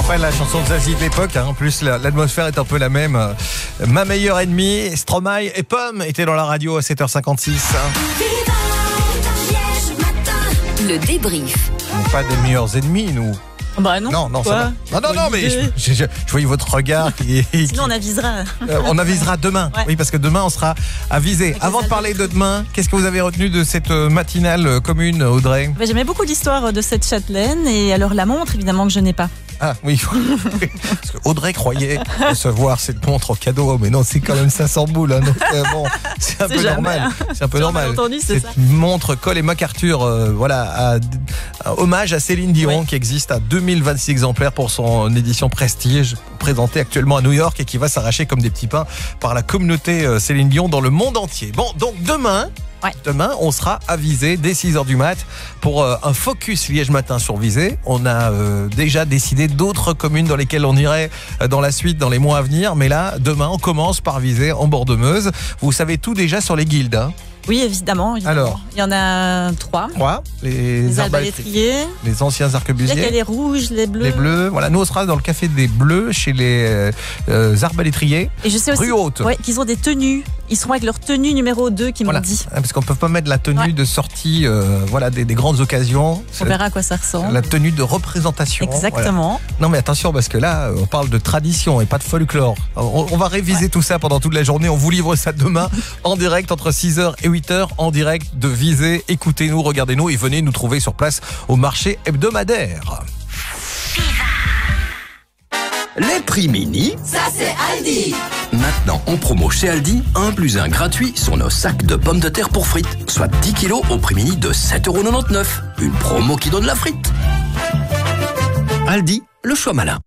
rappelle la chanson de Zazie de l'époque, hein. En plus l'atmosphère est un peu la même. Ma meilleure ennemie, Stromae et Pomme étaient dans la radio à 7h56. Le débrief. Pas des meilleurs ennemis, nous. Bah non. Non, ça va. Non, mais je voyais votre regard. Sinon, on avisera. On avisera demain. Ouais. Oui, parce que demain, on sera avisé. Avant de parler de demain, qu'est-ce que vous avez retenu de cette matinale commune, Audrey ? J'aimais beaucoup l'histoire de cette châtelaine. Et alors, la montre, évidemment, que je n'ai pas. Ah oui, parce que Audrey croyait recevoir cette montre en cadeau, mais non, c'est quand même 500 boules. Hein, donc bon, c'est un peu normal. C'est un peu normal. Entendu, cette montre Cole et MacArthur, voilà, hommage à Céline Dion, qui existe à 2026 exemplaires pour son édition Prestige, présentée actuellement à New York et qui va s'arracher comme des petits pains par la communauté Céline Dion dans le monde entier. Bon, donc demain, on sera à Visé dès 6h du mat pour un focus Liège Matin sur Visé. On a déjà décidé d'autres communes dans lesquelles on irait dans la suite, dans les mois à venir. Mais là, demain, on commence par Visé en bord de Meuse. Vous savez tout déjà sur les guildes, hein ? Oui, évidemment. Alors, il y en a 3. Les arbalétriers, les anciens arquebusiers. Il y a les rouges, les bleus. Les bleus. Voilà, nous on sera dans le café des bleus chez les arbalétriers. Et je sais aussi qu'ils ont des tenues. Ils seront avec leur tenue numéro 2 qui m'ont dit. Parce qu'on ne peut pas mettre la tenue de sortie des grandes occasions. On verra à quoi ça ressemble. La tenue de représentation. Exactement. Voilà. Non mais attention parce que là, on parle de tradition et pas de folklore. On va réviser tout ça pendant toute la journée. On vous livre ça demain en direct entre 6h et 8h en direct de Visé. Écoutez-nous, regardez-nous et venez nous trouver sur place au marché hebdomadaire. Les prix mini, ça c'est Aldi. Maintenant en promo chez Aldi, 1 + 1 gratuit sur nos sacs de pommes de terre pour frites, soit 10 kilos au prix mini de 7,99 €. Une promo qui donne la frite. Aldi, le choix malin.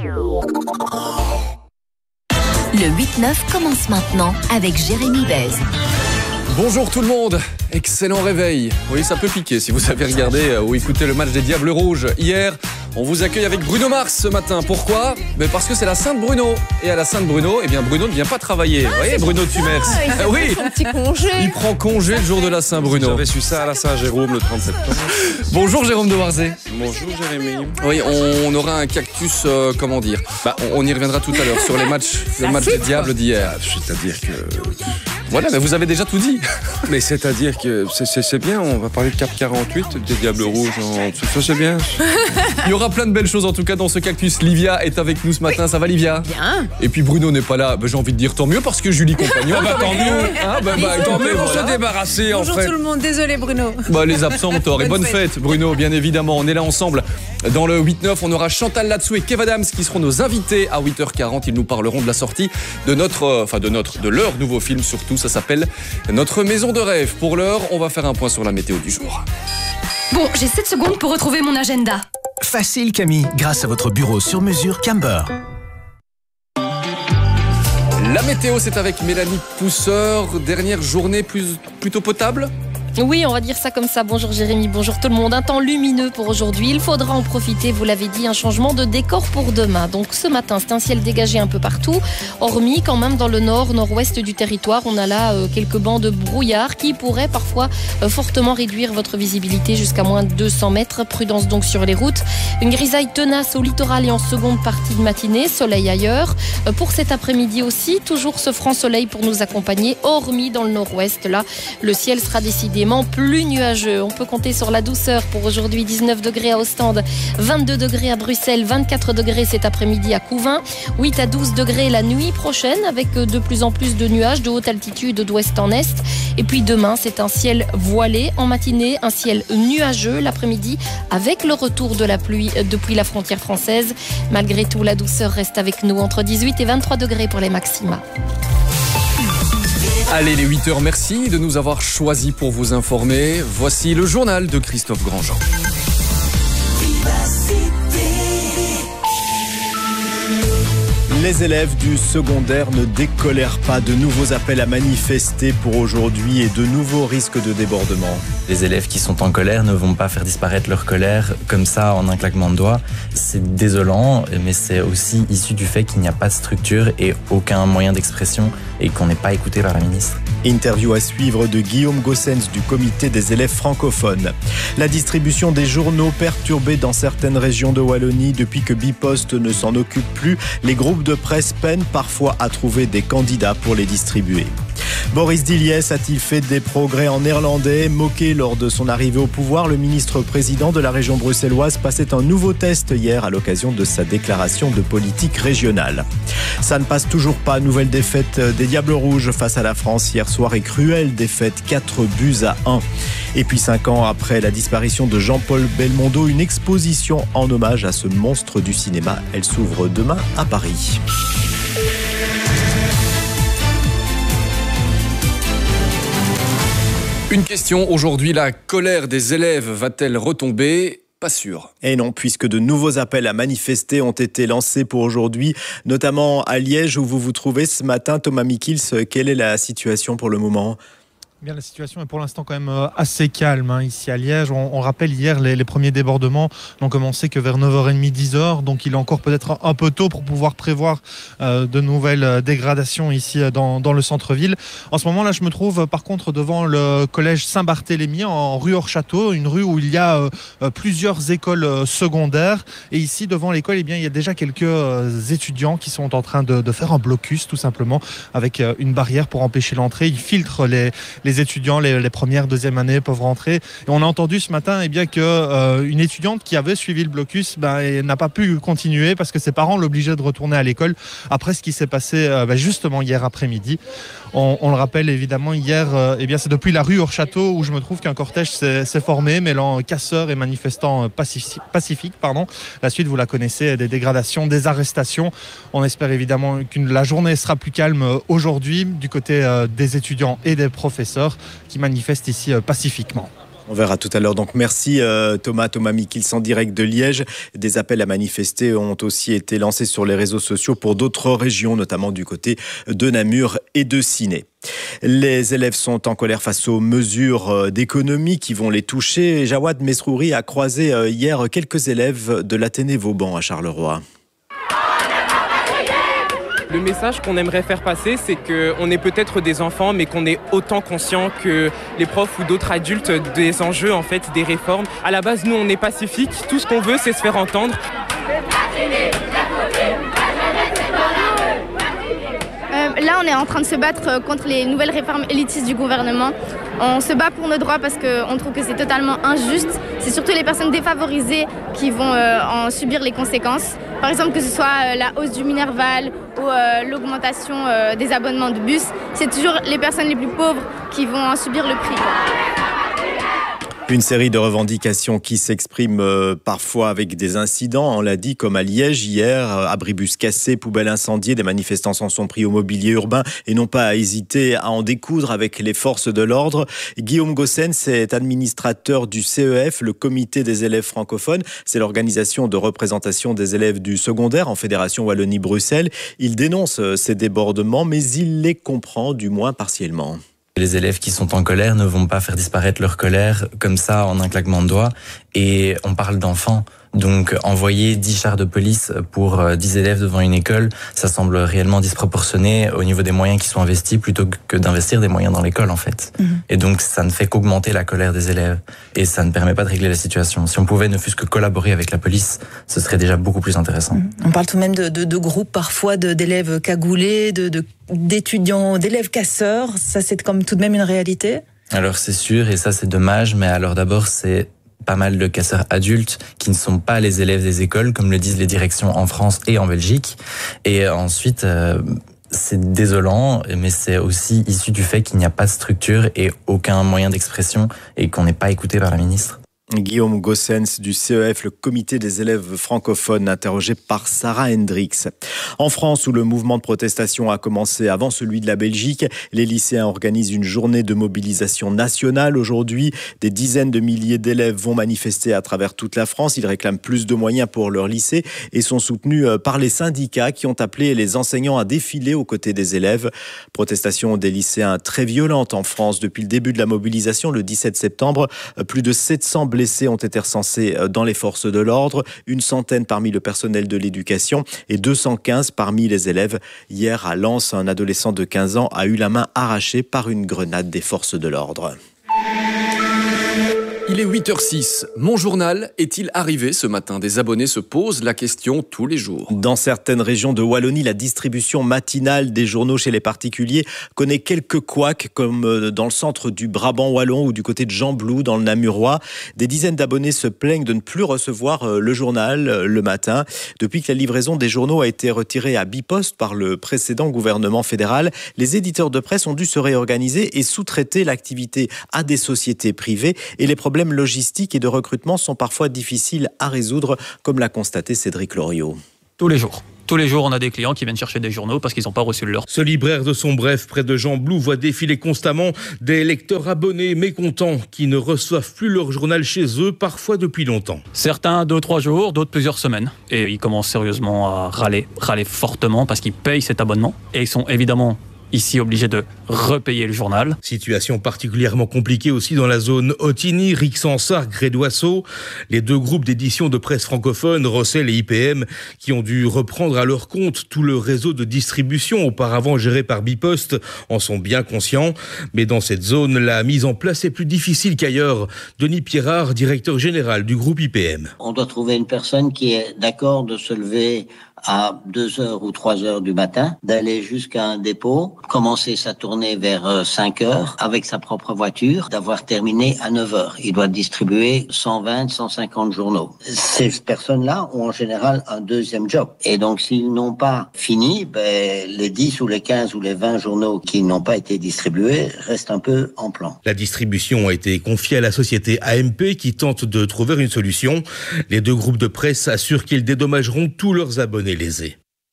Le 8-9 commence maintenant avec Jérémy Bèze. Bonjour tout le monde, excellent réveil. Oui, ça peut piquer si vous avez regardé ou écouté le match des Diables Rouges hier. On vous accueille avec Bruno Mars ce matin. Pourquoi ? Parce que c'est la Sainte Bruno. Et à la Sainte Bruno, Bruno ne vient pas travailler. Vous voyez, Bruno Tumers. Oui, son petit congé. Il prend congé le jour de la Saint Bruno. J'avais su ça à la Saint-Jérôme le 30 septembre. Bonjour Jérôme de Warzé. Bonjour Jérémy. Oui, on aura un cactus, comment dire ? On y reviendra tout à l'heure sur les matchs, le match des Diables d'hier. C'est-à-dire que... Voilà, mais vous avez déjà tout dit. Mais c'est-à-dire que c'est bien, on va parler de CAP 48, des Diables Rouges, ça c'est bien. Il y aura plein de belles choses en tout cas dans ce cactus. Livia est avec nous ce matin, ça va Livia ? Bien. Et puis Bruno n'est pas là, j'ai envie de dire tant mieux parce que Julie Compagnon... tant mieux. Tant mieux pour se débarrasser en fait. Bonjour tout le monde, désolé Bruno. Les absents ont tort. Et bonne fête Bruno, bien évidemment, on est là ensemble. Dans le 8-9, on aura Chantal Latsou et Kev Adams qui seront nos invités à 8h40. Ils nous parleront de la sortie de leur nouveau film surtout. Ça s'appelle Notre Maison de Rêve. Pour l'heure, on va faire un point sur la météo du jour. Bon, j'ai 7 secondes pour retrouver mon agenda. Facile Camille, grâce à votre bureau sur mesure Camber. La météo, c'est avec Mélanie Pousseur. Dernière journée plutôt potable ? Oui, on va dire ça comme ça. Bonjour Jérémy, bonjour tout le monde. Un temps lumineux pour aujourd'hui. Il faudra en profiter, vous l'avez dit, un changement de décor pour demain. Donc ce matin, c'est un ciel dégagé un peu partout. Hormis quand même dans le nord, nord-ouest du territoire, on a là quelques bancs de brouillard qui pourraient parfois fortement réduire votre visibilité jusqu'à moins de 200 mètres. Prudence donc sur les routes. Une grisaille tenace au littoral et en seconde partie de matinée. Soleil ailleurs. Pour cet après-midi aussi, toujours ce franc soleil pour nous accompagner. Hormis dans le nord-ouest, là, le ciel sera décidément plus nuageux. On peut compter sur la douceur pour aujourd'hui. 19 degrés à Ostende, 22 degrés à Bruxelles, 24 degrés cet après-midi à Couvain, 8 à 12 degrés la nuit prochaine avec de plus en plus de nuages de haute altitude d'ouest en est. Et puis demain, c'est un ciel voilé en matinée, un ciel nuageux l'après-midi avec le retour de la pluie depuis la frontière française. Malgré tout, la douceur reste avec nous entre 18 et 23 degrés pour les maxima. Allez, les 8h, merci de nous avoir choisis pour vous informer. Voici le journal de Christophe Grandjean. Les élèves du secondaire ne décolèrent pas. De nouveaux appels à manifester pour aujourd'hui et de nouveaux risques de débordement. Les élèves qui sont en colère ne vont pas faire disparaître leur colère comme ça en un claquement de doigts. C'est désolant, mais c'est aussi issu du fait qu'il n'y a pas de structure et aucun moyen d'expression et qu'on n'est pas écouté par la ministre. Interview à suivre de Guillaume Gossens du comité des élèves francophones. La distribution des journaux perturbée dans certaines régions de Wallonie depuis que Bipost ne s'en occupe plus. Les groupes de presse peinent parfois à trouver des candidats pour les distribuer. Boris Diliès a-t-il fait des progrès en néerlandais? Moqué lors de son arrivée au pouvoir, le ministre-président de la région bruxelloise passait un nouveau test hier à l'occasion de sa déclaration de politique régionale. Ça ne passe toujours pas. Nouvelle défaite des Diables Rouges face à la France hier soir et cruelle défaite 4-1. Et puis 5 ans après la disparition de Jean-Paul Belmondo, une exposition en hommage à ce monstre du cinéma. Elle s'ouvre demain à Paris. Une question aujourd'hui, la colère des élèves va-t-elle retomber ? Pas sûr. Et non, puisque de nouveaux appels à manifester ont été lancés pour aujourd'hui, notamment à Liège où vous vous trouvez ce matin. Thomas Mikils, quelle est la situation pour le moment ? Bien, la situation est pour l'instant quand même assez calme ici à Liège. On rappelle hier les premiers débordements n'ont commencé que vers 9h30, 10h. Donc il est encore peut-être un peu tôt pour pouvoir prévoir de nouvelles dégradations ici dans le centre-ville. En ce moment-là, je me trouve par contre devant le collège Saint-Barthélemy en rue Hors-Château, une rue où il y a plusieurs écoles secondaires. Et ici, devant l'école, il y a déjà quelques étudiants qui sont en train de faire un blocus tout simplement avec une barrière pour empêcher l'entrée. Ils filtrent les étudiants, les premières, deuxième années peuvent rentrer. Et on a entendu ce matin qu'une étudiante qui avait suivi le blocus n'a pas pu continuer parce que ses parents l'obligeaient de retourner à l'école après ce qui s'est passé justement hier après-midi. On le rappelle évidemment, hier, c'est depuis la rue Hors-Château où je me trouve qu'un cortège s'est formé mêlant casseurs et manifestants pacifiques. La suite, vous la connaissez, des dégradations, des arrestations. On espère évidemment que la journée sera plus calme aujourd'hui du côté des étudiants et des professeurs qui manifestent ici pacifiquement. On verra tout à l'heure. Donc merci Thomas Mikils en direct de Liège. Des appels à manifester ont aussi été lancés sur les réseaux sociaux pour d'autres régions, notamment du côté de Namur et de Ciney. Les élèves sont en colère face aux mesures d'économie qui vont les toucher. Jawad Mesrouri a croisé hier quelques élèves de l'Athénée Vauban à Charleroi. Le message qu'on aimerait faire passer, c'est qu'on est peut-être des enfants, mais qu'on est autant conscients que les profs ou d'autres adultes des enjeux, en fait, des réformes. À la base, nous, on est pacifiques. Tout ce qu'on veut, c'est se faire entendre. Là, on est en train de se battre contre les nouvelles réformes élitistes du gouvernement. On se bat pour nos droits parce qu'on trouve que c'est totalement injuste. C'est surtout les personnes défavorisées qui vont en subir les conséquences. Par exemple, que ce soit la hausse du Minerval ou l'augmentation des abonnements de bus, c'est toujours les personnes les plus pauvres qui vont en subir le prix. Une série de revendications qui s'expriment parfois avec des incidents, on l'a dit, comme à Liège hier, abribus cassés, poubelles incendiées, des manifestants s'en sont pris au mobilier urbain et n'ont pas hésité à en découdre avec les forces de l'ordre. Guillaume Gossens est administrateur du CEF, le comité des élèves francophones. C'est l'organisation de représentation des élèves du secondaire en Fédération Wallonie-Bruxelles. Il dénonce ces débordements, mais il les comprend du moins partiellement. Les élèves qui sont en colère ne vont pas faire disparaître leur colère comme ça en un claquement de doigts. Et on parle d'enfants. Donc envoyer 10 chars de police pour 10 élèves devant une école, ça semble réellement disproportionné au niveau des moyens qui sont investis plutôt que d'investir des moyens dans l'école en fait. Et donc ça ne fait qu'augmenter la colère des élèves et ça ne permet pas de régler la situation. Si on pouvait ne fût-ce que collaborer avec la police, ce serait déjà beaucoup plus intéressant. On parle tout de même de groupes parfois d'élèves cagoulés, d'étudiants, d'élèves casseurs. Ça c'est comme tout de même une réalité ? Alors c'est sûr et ça c'est dommage, mais alors d'abord c'est pas mal de casseurs adultes qui ne sont pas les élèves des écoles, comme le disent les directions en France et en Belgique. Et ensuite, c'est désolant, mais c'est aussi issu du fait qu'il n'y a pas de structure et aucun moyen d'expression et qu'on n'est pas écouté par la ministre. Guillaume Gossens du CEF, le comité des élèves francophones, interrogé par Sarah Hendricks. En France, où le mouvement de protestation a commencé avant celui de la Belgique, les lycéens organisent une journée de mobilisation nationale. Aujourd'hui, des dizaines de milliers d'élèves vont manifester à travers toute la France. Ils réclament plus de moyens pour leur lycée et sont soutenus par les syndicats qui ont appelé les enseignants à défiler aux côtés des élèves. Protestation des lycéens très violente en France depuis le début de la mobilisation, le 17 septembre. Plus de 700 blessés ont été recensés dans les forces de l'ordre, une centaine parmi le personnel de l'éducation et 215 parmi les élèves. Hier, à Lens, un adolescent de 15 ans a eu la main arrachée par une grenade des forces de l'ordre. Il est 8h06. Mon journal est-il arrivé ce matin ? Des abonnés se posent la question tous les jours. Dans certaines régions de Wallonie, la distribution matinale des journaux chez les particuliers connaît quelques couacs, comme dans le centre du Brabant wallon ou du côté de Gembloux, dans le Namurois. Des dizaines d'abonnés se plaignent de ne plus recevoir le journal le matin. Depuis que la livraison des journaux a été retirée à Bipost par le précédent gouvernement fédéral, les éditeurs de presse ont dû se réorganiser et sous-traiter l'activité à des sociétés privées. Et les problèmes logistiques et de recrutement sont parfois difficiles à résoudre, comme l'a constaté Cédric Loriot. Tous les jours, on a des clients qui viennent chercher des journaux parce qu'ils n'ont pas reçu le leur. Ce libraire de son bref près de Gembloux voit défiler constamment des lecteurs abonnés mécontents qui ne reçoivent plus leur journal chez eux, parfois depuis longtemps. Certains 2-3 jours, d'autres plusieurs semaines. Et ils commencent sérieusement à râler fortement parce qu'ils payent cet abonnement. Et ils sont évidemment ici obligés de repayer le journal. Situation particulièrement compliquée aussi dans la zone Ottigny, Rixensart, Grédoisseau. Les deux groupes d'édition de presse francophone, Rossel et IPM, qui ont dû reprendre à leur compte tout le réseau de distribution auparavant géré par Bipost, en sont bien conscients. Mais dans cette zone, la mise en place est plus difficile qu'ailleurs. Denis Pierrard, directeur général du groupe IPM. On doit trouver une personne qui est d'accord de se lever à 2h ou 3h du matin, d'aller jusqu'à un dépôt, commencer sa tournée vers 5h avec sa propre voiture, d'avoir terminé à 9h. Il doit distribuer 120, 150 journaux. Ces personnes-là ont en général un deuxième job. Et donc s'ils n'ont pas fini, les 10 ou les 15 ou les 20 journaux qui n'ont pas été distribués restent un peu en plan. La distribution a été confiée à la société AMP qui tente de trouver une solution. Les deux groupes de presse assurent qu'ils dédommageront tous leurs abonnés lésés.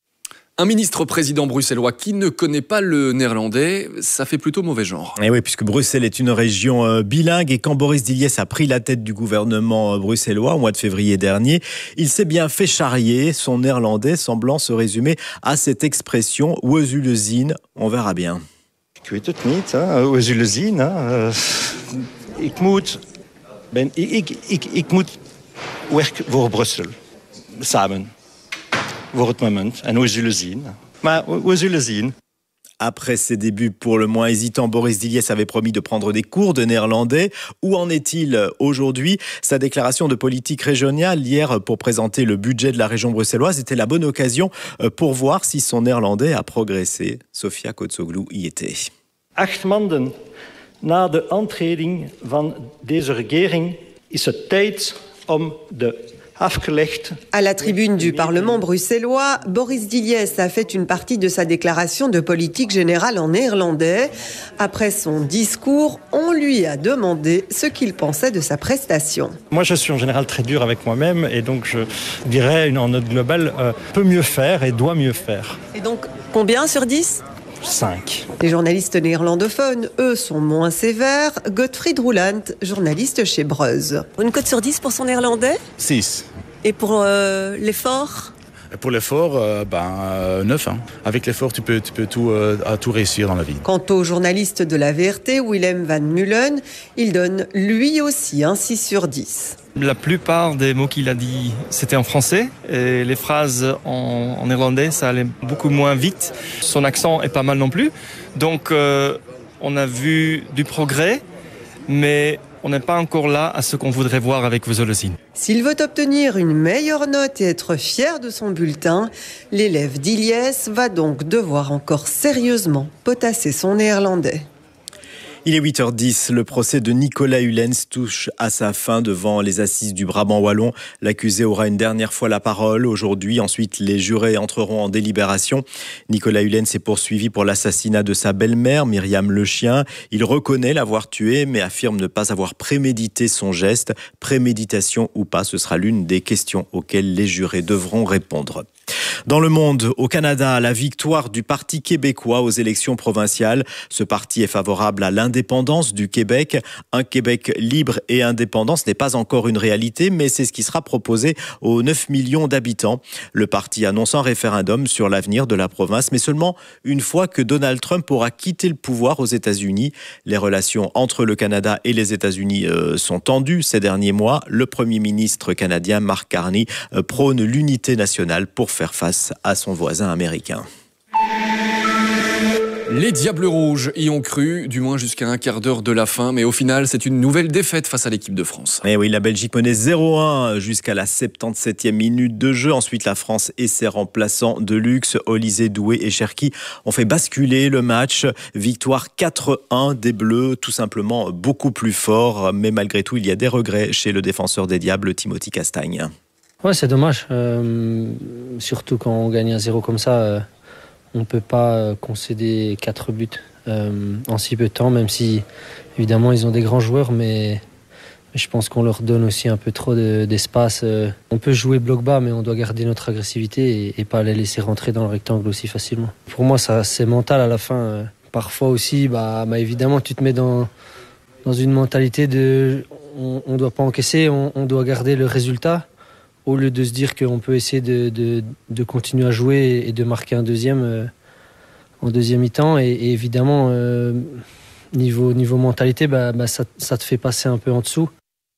Un ministre-président bruxellois qui ne connaît pas le néerlandais, ça fait plutôt mauvais genre. Et oui, puisque Bruxelles est une région bilingue et quand Boris Didiès a pris la tête du gouvernement bruxellois au mois de février dernier, il s'est bien fait charrier, son néerlandais semblant se résumer à cette expression « we zullen zien », on verra bien. Ik weet het niet, we zullen zien. Ik moet werken voor Brussel, samen. Voor het moment. En we zullen zien. Maar we zullen zien. Après ses débuts pour le moins hésitants, Boris Didiès avait promis de prendre des cours de néerlandais. Où en est-il aujourd'hui ? Sa déclaration de politique régionale hier pour présenter le budget de la région bruxelloise était la bonne occasion pour voir si son néerlandais a progressé. Sofia Kotsoglou y était. 8 maanden na de aantreding van deze regering is het tijd om de À la tribune du Parlement bruxellois, Boris Didiès a fait une partie de sa déclaration de politique générale en néerlandais. Après son discours, on lui a demandé ce qu'il pensait de sa prestation. Moi, je suis en général très dur avec moi-même et donc je dirais, en note globale, peut mieux faire et doit mieux faire. Et donc, combien sur 10 ? 5. Les journalistes néerlandophones, eux, sont moins sévères. Gottfried Rouland, journaliste chez Breuse. Une cote sur 10 pour son néerlandais ? 6. Et pour l'effort ? Pour l'effort, 9. Avec l'effort, tu peux tout réussir dans la vie. Quant au journaliste de la VRT, Willem van Mullen, il donne lui aussi un 6 sur 10. La plupart des mots qu'il a dit, c'était en français. Et les phrases en néerlandais, ça allait beaucoup moins vite. Son accent est pas mal non plus. Donc, on a vu du progrès, mais on n'est pas encore là à ce qu'on voudrait voir avec Vozolozine. S'il veut obtenir une meilleure note et être fier de son bulletin, l'élève d'Iliès va donc devoir encore sérieusement potasser son néerlandais. Il est 8h10, le procès de Nicolas Hulens touche à sa fin devant les assises du Brabant wallon. L'accusé aura une dernière fois la parole aujourd'hui. Ensuite, les jurés entreront en délibération. Nicolas Hulens est poursuivi pour l'assassinat de sa belle-mère, Myriam Le Chien. Il reconnaît l'avoir tué, mais affirme ne pas avoir prémédité son geste. Préméditation ou pas, ce sera l'une des questions auxquelles les jurés devront répondre. Dans le monde, au Canada, la victoire du Parti québécois aux élections provinciales. Ce parti est favorable à l'indépendance du Québec. Un Québec libre et indépendant, ce n'est pas encore une réalité, mais c'est ce qui sera proposé aux 9 millions d'habitants. Le parti annonce un référendum sur l'avenir de la province, mais seulement une fois que Donald Trump aura quitté le pouvoir aux États-Unis. Les relations entre le Canada et les États-Unis sont tendues ces derniers mois. Le Premier ministre canadien Mark Carney prône l'unité nationale pour faire face à son voisin américain. Les Diables Rouges y ont cru, du moins jusqu'à un quart d'heure de la fin, mais au final, c'est une nouvelle défaite face à l'équipe de France. Et oui, la Belgique menait 0-1 jusqu'à la 77e minute de jeu. Ensuite, la France et ses remplaçants de luxe, Olysée, Doué et Cherki, ont fait basculer le match. Victoire 4-1 des Bleus, tout simplement beaucoup plus fort. Mais malgré tout, il y a des regrets chez le défenseur des Diables, Timothy Castagne. Ouais, c'est dommage. Surtout quand on gagne à 0 comme ça. On ne peut pas concéder 4 buts en si peu de temps, même si, évidemment, ils ont des grands joueurs, mais je pense qu'on leur donne aussi un peu trop d'espace. On peut jouer bloc bas, mais on doit garder notre agressivité et pas les laisser rentrer dans le rectangle aussi facilement. Pour moi, ça, c'est mental à la fin. Parfois aussi, évidemment, tu te mets dans une mentalité de on ne doit pas encaisser, on doit garder le résultat. Au lieu de se dire qu'on peut essayer de continuer à jouer et de marquer un deuxième en deuxième mi-temps. Et évidemment, niveau mentalité, ça te fait passer un peu en dessous.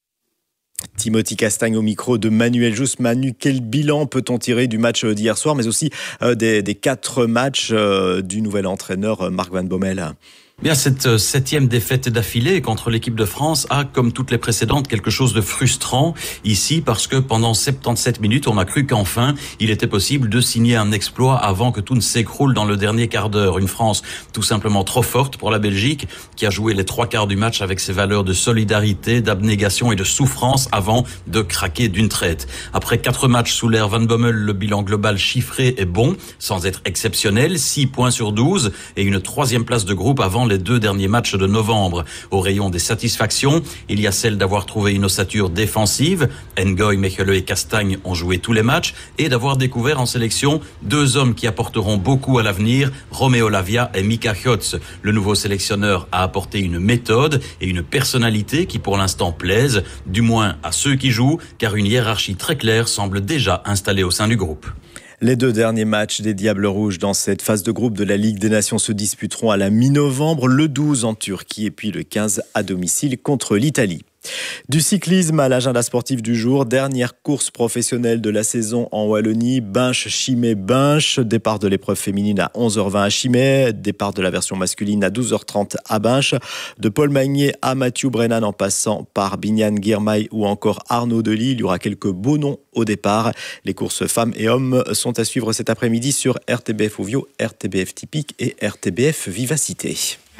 Timothy Castagne au micro de Manuel Jousse. Manu, quel bilan peut-on tirer du match d'hier soir, mais aussi des 4 matchs du nouvel entraîneur Marc Van Bommel? Bien, cette 7e défaite d'affilée contre l'équipe de France a, comme toutes les précédentes, quelque chose de frustrant ici parce que pendant 77 minutes, on a cru qu'enfin, il était possible de signer un exploit avant que tout ne s'écroule dans le dernier quart d'heure. Une France tout simplement trop forte pour la Belgique qui a joué les 3 quarts du match avec ses valeurs de solidarité, d'abnégation et de souffrance avant de craquer d'une traite. Après 4 matchs sous l'ère Van Bommel, le bilan global chiffré est bon, sans être exceptionnel, 6 points sur 12 et une 3e place de groupe avant les 2 derniers matchs de novembre. Au rayon des satisfactions, il y a celle d'avoir trouvé une ossature défensive. Ngoy, Mechele et Castagne ont joué tous les matchs et d'avoir découvert en sélection 2 hommes qui apporteront beaucoup à l'avenir, Romeo Lavia et Mika Hjotz. Le nouveau sélectionneur a apporté une méthode et une personnalité qui pour l'instant plaisent, du moins à ceux qui jouent, car une hiérarchie très claire semble déjà installée au sein du groupe. Les 2 derniers matchs des Diables Rouges dans cette phase de groupe de la Ligue des Nations se disputeront à la mi-novembre, le 12 en Turquie et puis le 15 à domicile contre l'Italie. Du cyclisme à l'agenda sportif du jour, dernière course professionnelle de la saison en Wallonie, Binche-Chimay-Binche, départ de l'épreuve féminine à 11h20 à Chimay, départ de la version masculine à 12h30 à Binche, de Paul Magnier à Mathieu Brennan en passant par Bignan Girmay ou encore Arnaud Delis, il y aura quelques beaux noms au départ. Les courses femmes et hommes sont à suivre cet après-midi sur RTBF Ovio, RTBF Typique et RTBF Vivacité.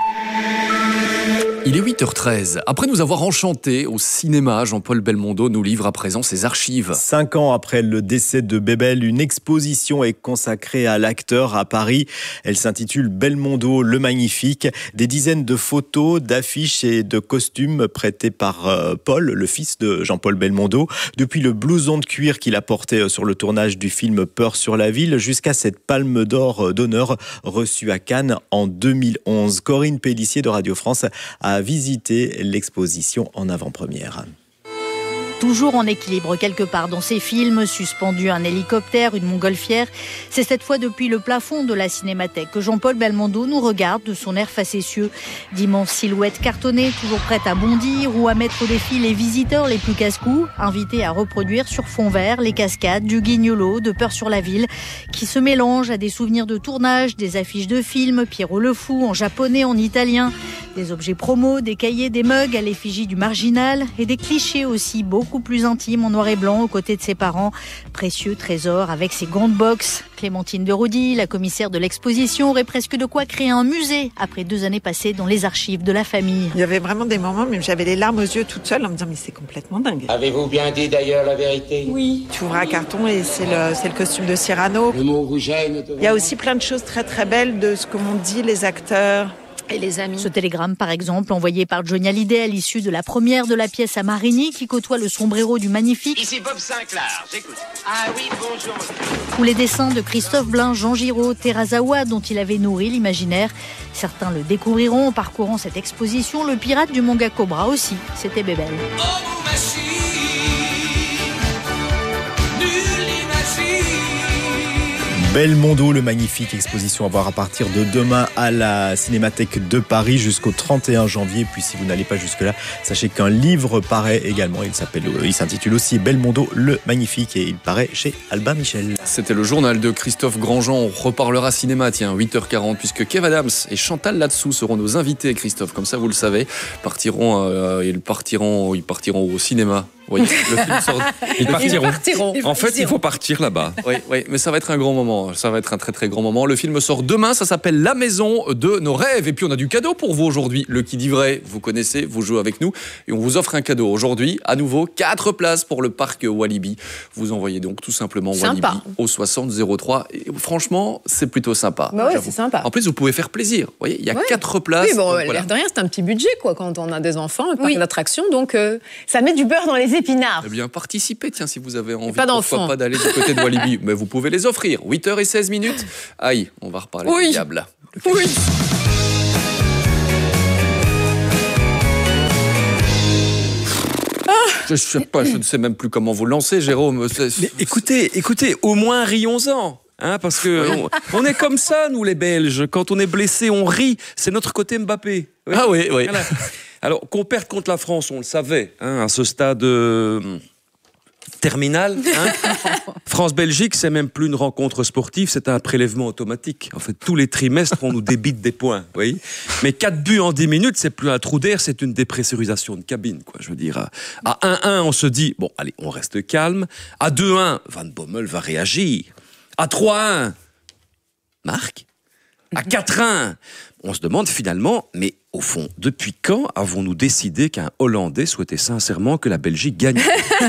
Il est 8h13. Après nous avoir enchantés au cinéma, Jean-Paul Belmondo nous livre à présent ses archives. 5 ans après le décès de Bébel, une exposition est consacrée à l'acteur à Paris. Elle s'intitule Belmondo le Magnifique. Des dizaines de photos, d'affiches et de costumes prêtés par Paul, le fils de Jean-Paul Belmondo. Depuis le blouson de cuir qu'il a porté sur le tournage du film Peur sur la ville, jusqu'à cette palme d'or d'honneur reçue à Cannes en 2011. Corinne Pélissier de Radio France a visité l'exposition en avant-première. Toujours en équilibre quelque part dans ses films, suspendu un hélicoptère, une montgolfière. C'est cette fois depuis le plafond de la Cinémathèque que Jean-Paul Belmondo nous regarde de son air facétieux. D'immenses silhouettes cartonnées, toujours prêtes à bondir ou à mettre au défi les visiteurs les plus casse-cou, invités à reproduire sur fond vert les cascades du Guignolo, de Peur sur la ville, qui se mélangent à des souvenirs de tournage, des affiches de films, Pierrot le Fou en japonais, en italien, des objets promos, des cahiers, des mugs à l'effigie du marginal et des clichés aussi beaucoup plus intimes en noir et blanc aux côtés de ses parents. Précieux trésor avec ses gants de boxe. Clémentine de Roudy, la commissaire de l'exposition, aurait presque de quoi créer un musée après 2 années passées dans les archives de la famille. Il y avait vraiment des moments, même j'avais les larmes aux yeux toute seule en me disant mais c'est complètement dingue. Avez-vous bien dit d'ailleurs la vérité? Oui. Tu ouvres un carton et c'est le costume de Cyrano. Le mot vous gêne? Il y a aussi plein de choses très très belles de ce que m'ont dit les acteurs Et les amis. Ce télégramme, par exemple, envoyé par Johnny Hallyday à l'issue de la première de la pièce à Marigny, qui côtoie le sombrero du Magnifique. Ici Bob Sinclair, j'écoute. Ah oui, bonjour. Ou les dessins de Christophe Blain, Jean Giraud, Terazawa, dont il avait nourri l'imaginaire. Certains le découvriront en parcourant cette exposition. Le pirate du manga Cobra aussi, c'était Bébel. Belmondo, le Magnifique, exposition à voir à partir de demain à la Cinémathèque de Paris jusqu'au 31 janvier. Puis si vous n'allez pas jusque-là, sachez qu'un livre paraît également. Il s'intitule aussi Belmondo, le Magnifique et il paraît chez Albin Michel. C'était le journal de Christophe Grandjean. On reparlera cinéma, 8h40, puisque Kev Adams et Chantal Latsou seront nos invités, Christophe. Comme ça, vous le savez, ils partiront au cinéma. Oui, le film sort. Ils partiront. En fait, il faut partir là-bas. Oui, mais ça va être un grand moment. Ça va être un très très grand moment. Le film sort demain. Ça s'appelle La Maison de nos rêves. Et puis on a du cadeau pour vous aujourd'hui. Le Qui dit vrai, vous connaissez, vous jouez avec nous et on vous offre un cadeau aujourd'hui. À nouveau, 4 places pour le parc Walibi. Vous envoyez donc tout simplement Walibi au 60 03. Et franchement, c'est plutôt sympa. Bah ouais, c'est sympa. En plus, vous pouvez faire plaisir. Vous voyez, il y a 4 places. Oui, bon, donc, l'air de rien, c'est un petit budget quoi quand on a des enfants, un parc d'attractions. Donc ça met du beurre dans les épinards. Eh bien, participez, tiens, si vous avez envie, pas pourquoi pas d'aller du côté de Walibi. Mais vous pouvez les offrir. 8h16. Aïe, on va reparler du diable. Oui. Je sais pas, je ne sais même plus comment vous lancer, Jérôme. Mais écoutez, au moins rions-en. Parce que on est comme ça, nous les Belges. Quand on est blessé, on rit. C'est notre côté Mbappé. Oui. Ah oui. Voilà. Alors, qu'on perde contre la France, on le savait, à ce stade terminal. France-Belgique, c'est même plus une rencontre sportive, c'est un prélèvement automatique. En fait, tous les trimestres, on nous débite des points. Oui. Mais 4 buts en 10 minutes, c'est plus un trou d'air, c'est une dépressurisation de cabine. Quoi. Je veux dire, à 1-1, on se dit, bon, allez, on reste calme. À 2-1, Van Bommel va réagir. À 3-1, marque. À 4-1, on se demande finalement, mais au fond, depuis quand avons-nous décidé qu'un Hollandais souhaitait sincèrement que la Belgique gagne?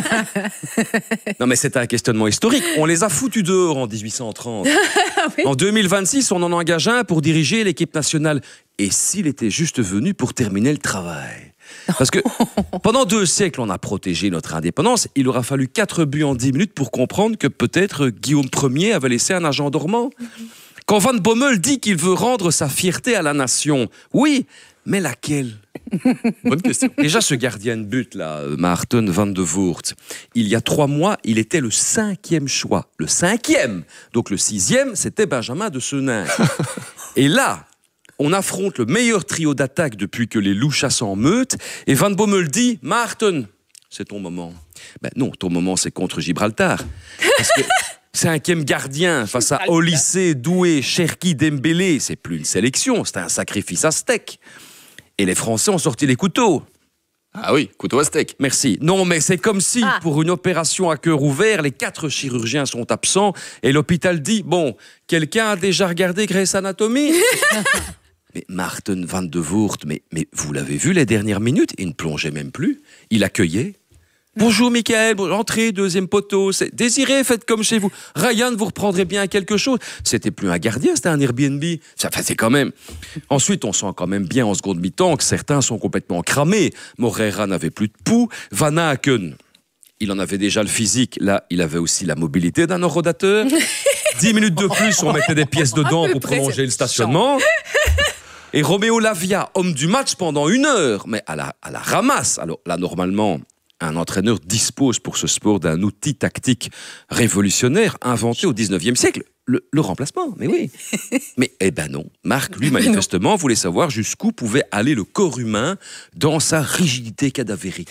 Non mais c'est un questionnement historique. On les a foutus dehors en 1830. Oui. En 2026, on en engage un pour diriger l'équipe nationale. Et s'il était juste venu pour terminer le travail? Parce que pendant 2 siècles, on a protégé notre indépendance. Il aura fallu 4 buts en 10 minutes pour comprendre que peut-être Guillaume Ier avait laissé un agent dormant. Quand Van Bommel dit qu'il veut rendre sa fierté à la nation, oui, mais laquelle? Bonne question. Déjà, ce gardien de but, là, Maarten van de Voort, il y a 3 mois, il était le 5e choix. Le 5e. Donc le 6e, c'était Benjamin de Senin. Et là, on affronte le meilleur trio d'attaque depuis que les loups chassent en meute. Et Van Bommel dit, Maarten, c'est ton moment. Ben non, ton moment, c'est contre Gibraltar. Parce que 5e gardien face à Olysée, Doué, Cherki, Dembélé, c'est plus une sélection, c'est un sacrifice à steak. Et les Français ont sorti les couteaux. Ah oui, couteau à steak. Merci. Non, mais c'est comme si, pour une opération à cœur ouvert, les 4 chirurgiens sont absents et l'hôpital dit, bon, quelqu'un a déjà regardé Grey's Anatomy? Mais Maarten van de Voort, mais vous l'avez vu les dernières minutes, il ne plongeait même plus, il accueillait. Bonjour Michael, entrez, 2e poteau, Désiré, faites comme chez vous. Ryan, vous reprendrez bien quelque chose. C'était plus un gardien, c'était un Airbnb. Enfin, c'est quand même... Ensuite, on sent quand même bien en seconde mi-temps que certains sont complètement cramés. Moreira n'avait plus de pouls. Van Aken, il en avait déjà le physique. Là, il avait aussi la mobilité d'un horodateur. 10 minutes de plus, on mettait des pièces dedans pour prolonger le stationnement. Et Roméo Lavia, homme du match pendant 1 heure, mais à la ramasse. Alors là, normalement... Un entraîneur dispose pour ce sport d'un outil tactique révolutionnaire inventé au 19e siècle. Le remplacement, mais oui. Mais eh ben non, Marc, lui, manifestement, voulait savoir jusqu'où pouvait aller le corps humain dans sa rigidité cadavérique.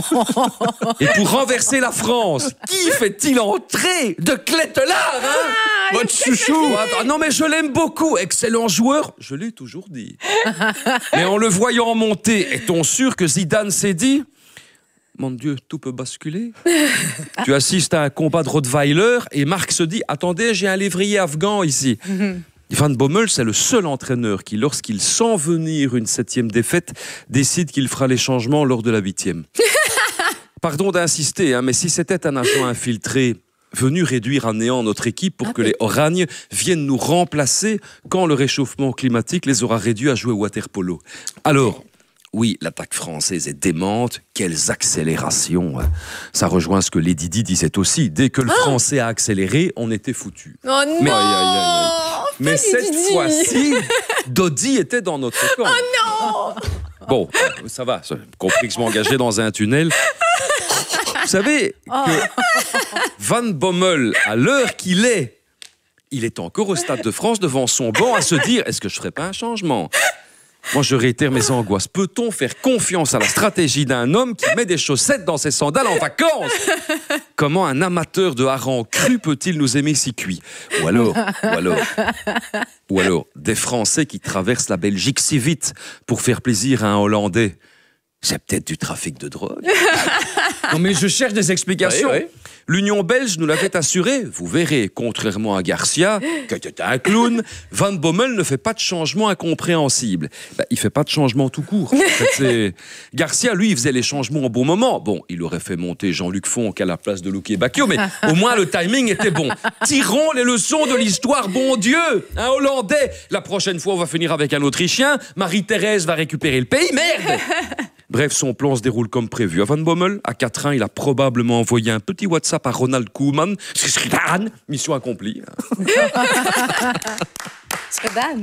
Et pour renverser la France, qui fait-il entrer de Clételard, votre chouchou? Non mais je l'aime beaucoup, excellent joueur, je l'ai toujours dit. Mais en le voyant monter, est-on sûr que Zidane s'est dit... Mon Dieu, tout peut basculer. Tu assistes à un combat de Rottweiler et Marc se dit « Attendez, j'ai un lévrier afghan ici. » Van Bommel, c'est le seul entraîneur qui, lorsqu'il sent venir une 7e défaite, décide qu'il fera les changements lors de la 8e. Pardon d'insister, mais si c'était un agent infiltré, venu réduire à néant notre équipe pour que les oragnes viennent nous remplacer quand le réchauffement climatique les aura réduits à jouer au water-polo. Alors, oui, l'attaque française est démente. Quelles accélérations. Ça rejoint ce que Lady Di disait aussi. Dès que le français a accéléré, on était foutus. Oh non Mais cette fois-ci, Dodi était dans notre camp. Oh non Bon, ça va. J'ai compris que je m'engageais dans un tunnel. Vous savez que Van Bommel, à l'heure qu'il est, il est encore au Stade de France devant son banc à se dire « Est-ce que je ne ferais pas un changement ?» Moi, je réitère mes angoisses. Peut-on faire confiance à la stratégie d'un homme qui met des chaussettes dans ses sandales en vacances? Comment un amateur de hareng cru peut-il nous aimer si cuit? Ou alors, des Français qui traversent la Belgique si vite pour faire plaisir à un Hollandais. C'est peut-être du trafic de drogue. Non mais je cherche des explications. Oui. L'Union belge nous l'avait assuré. Vous verrez, contrairement à Garcia, qui était un clown, Van Bommel ne fait pas de changement incompréhensible. Il fait pas de changement tout court. En fait, Garcia, lui, il faisait les changements au bon moment. Bon, il aurait fait monter Jean-Luc Fonck à la place de Luque Bacchio, mais au moins le timing était bon. Tirons les leçons de l'histoire, bon Dieu. Un Hollandais. La prochaine fois, on va finir avec un Autrichien. Marie-Thérèse va récupérer le pays. Merde. Bref, son plan se déroule comme prévu. À Van Bommel, à 4-1, il a probablement envoyé un petit WhatsApp à Ronald Koeman. Mission accomplie. Zidane.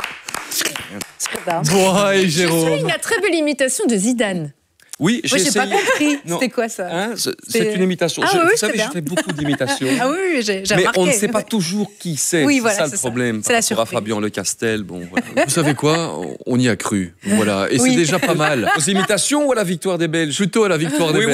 Bon, et Jérôme. Je suis une très belle imitation de Zidane. Oui, j'ai essayé. Moi, j'ai pas compris. C'était quoi ça? C'est une imitation. Ah, vous savez, je fais beaucoup d'imitations. Ah oui, j'ai remarqué. Mais on ne sait pas toujours qui c'est. Oui, c'est voilà, ça le problème. C'est la surprise. Fabien Lecastel, bon. Voilà. Vous savez quoi? On y a cru. Voilà. Et c'est déjà pas mal. Aux imitations ou à la victoire des Belges? Plutôt à la victoire des Belges.